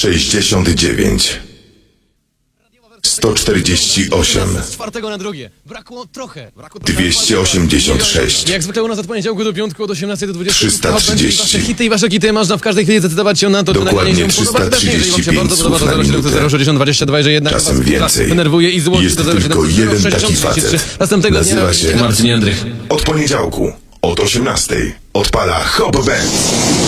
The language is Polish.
69 148 Z czwartego na drugie. Brakło trochę. 286 Jak zwykle u nas od poniedziałku do piątku od 18 do 20. 330. Wasze hity i wasze kity można w każdej chwili zdecydować się na to, czy Dokładnie nagranie się podoba. Jeżeli wam się bardzo 335 podoba, słów na to 070 minutę. 060 22, że jednak Czasem was więcej. denerwuje i złości Jest do 070 tylko jeden 063. taki facet. Następnego dnia Nazywa się Marcin Jędrych. Od poniedziałku od 18 odpala Hop Band.